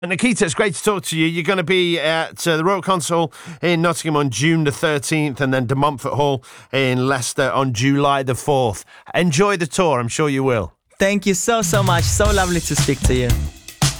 Nikita, it's great to talk to you. You're going to be at the Royal Console in Nottingham on June the 13th and then De Montfort Hall in Leicester on July the 4th. Enjoy the tour. I'm sure you will. Thank you so much. So lovely to speak to you.